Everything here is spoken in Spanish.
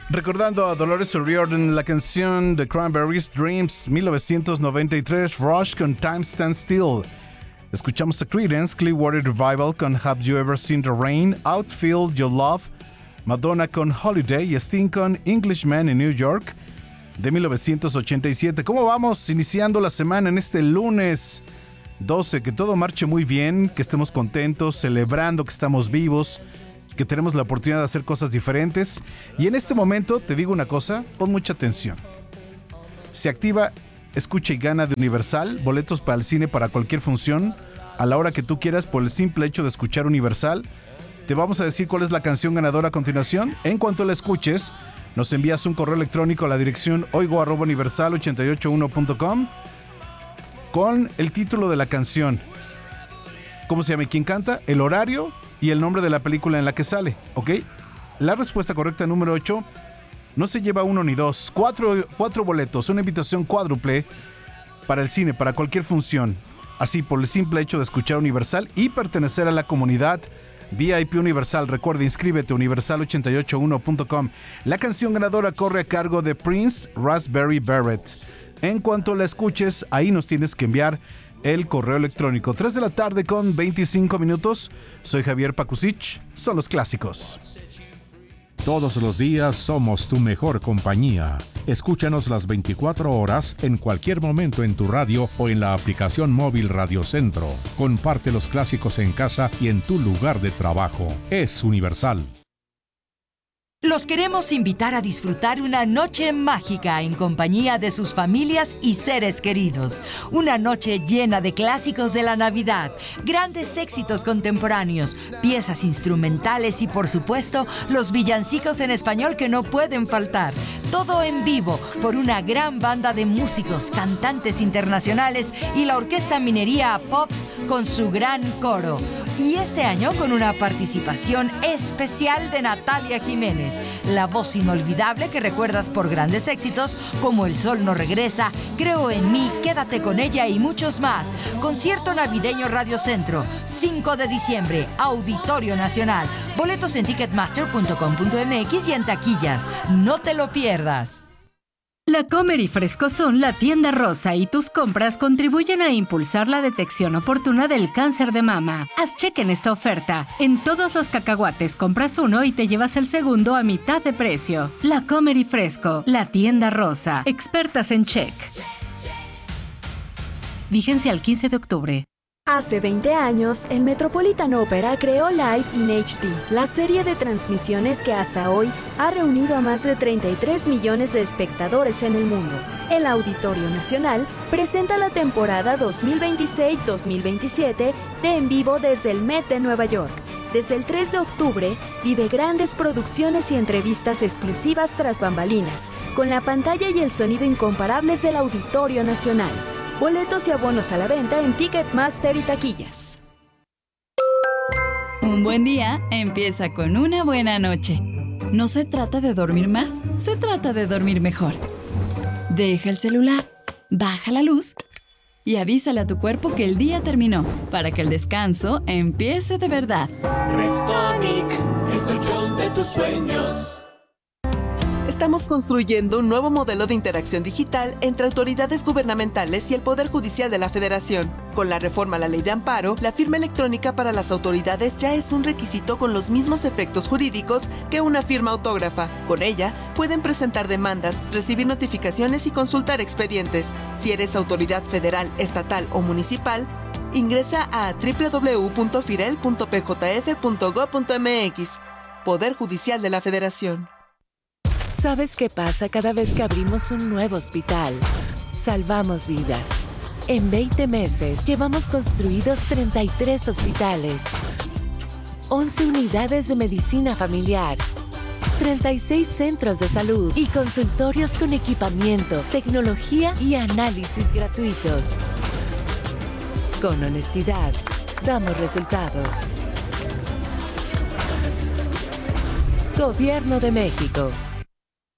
Recordando a Dolores O'Riordan, la canción The Cranberries, Dreams, 1993, Rush con Time Stands Still. Escuchamos a Creedence Clearwater Revival con Have You Ever Seen the Rain, Outfield Your Love, Madonna con Holiday y Sting con Englishman in New York, de 1987. ¿Cómo vamos iniciando la semana en este lunes 12? Que todo marche muy bien, que estemos contentos, celebrando que estamos vivos, que tenemos la oportunidad de hacer cosas diferentes. Y en este momento te digo una cosa, pon mucha atención. Se activa Escucha y Gana de Universal, boletos para el cine para cualquier función, a la hora que tú quieras, por el simple hecho de escuchar Universal. Te vamos a decir cuál es la canción ganadora a continuación. En cuanto la escuches, nos envías un correo electrónico a la dirección oigo@universal881.com con el título de la canción, cómo se llama y quién canta, el horario y el nombre de la película en la que sale, ¿ok? La respuesta correcta número 8 no se lleva uno ni dos, cuatro boletos, una invitación cuádruple para el cine, para cualquier función. Así, por el simple hecho de escuchar Universal y pertenecer a la comunidad VIP Universal. Recuerda, inscríbete a universal881.com. La canción ganadora corre a cargo de Prince, Raspberry Beret. En cuanto la escuches, ahí nos tienes que enviar el correo electrónico. 3 de la tarde con 25 minutos. Soy Javier Pakusich. Son los clásicos. Todos los días somos tu mejor compañía. Escúchanos las 24 horas en cualquier momento en tu radio o en la aplicación móvil Radio Centro. Comparte los clásicos en casa y en tu lugar de trabajo. Es Universal. Los queremos invitar a disfrutar una noche mágica en compañía de sus familias y seres queridos. Una noche llena de clásicos de la Navidad, grandes éxitos contemporáneos, piezas instrumentales y, por supuesto, los villancicos en español que no pueden faltar. Todo en vivo por una gran banda de músicos, cantantes internacionales y la Orquesta Minería Pops con su gran coro. Y este año con una participación especial de Natalia Jiménez, la voz inolvidable que recuerdas por grandes éxitos como El Sol No Regresa, Creo en Mí, Quédate con Ella y muchos más. Concierto navideño Radio Centro, 5 de diciembre, Auditorio Nacional. Boletos en ticketmaster.com.mx y en taquillas. No te lo pierdas. La Comer y Fresco son la tienda rosa y tus compras contribuyen a impulsar la detección oportuna del cáncer de mama. Haz cheque en esta oferta. En todos los cacahuates compras uno y te llevas el segundo a mitad de precio. La Comer y Fresco, la tienda rosa. Expertas en check. Vigencia al 15 de octubre. Hace 20 años, el Metropolitan Opera creó Live in HD, la serie de transmisiones que hasta hoy ha reunido a más de 33 millones de espectadores en el mundo. El Auditorio Nacional presenta la temporada 2026-2027 de En Vivo desde el Met de Nueva York. Desde el 3 de octubre, vive grandes producciones y entrevistas exclusivas tras bambalinas, con la pantalla y el sonido incomparables del Auditorio Nacional. Boletos y abonos a la venta en Ticketmaster y taquillas. Un buen día empieza con una buena noche. No se trata de dormir más, se trata de dormir mejor. Deja el celular, baja la luz y avísale a tu cuerpo que el día terminó, para que el descanso empiece de verdad. Restonic, el colchón de tus sueños. Estamos construyendo un nuevo modelo de interacción digital entre autoridades gubernamentales y el Poder Judicial de la Federación. Con la reforma a la Ley de Amparo, la firma electrónica para las autoridades ya es un requisito con los mismos efectos jurídicos que una firma autógrafa. Con ella, pueden presentar demandas, recibir notificaciones y consultar expedientes. Si eres autoridad federal, estatal o municipal, ingresa a www.firel.pjf.gov.mx. Poder Judicial de la Federación. ¿Sabes qué pasa cada vez que abrimos un nuevo hospital? Salvamos vidas. En 20 meses llevamos construidos 33 hospitales, 11 unidades de medicina familiar, 36 centros de salud y consultorios con equipamiento, tecnología y análisis gratuitos. Con honestidad, damos resultados. Gobierno de México.